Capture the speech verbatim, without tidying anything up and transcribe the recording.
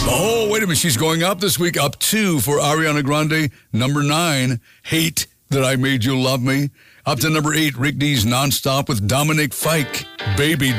Oh, wait a minute. She's going up this week. Up two for Ariana Grande. Number nine, Hate That I Made You Love Me. Up to number eight, Rick D's Nonstop with Dominic Fike. Baby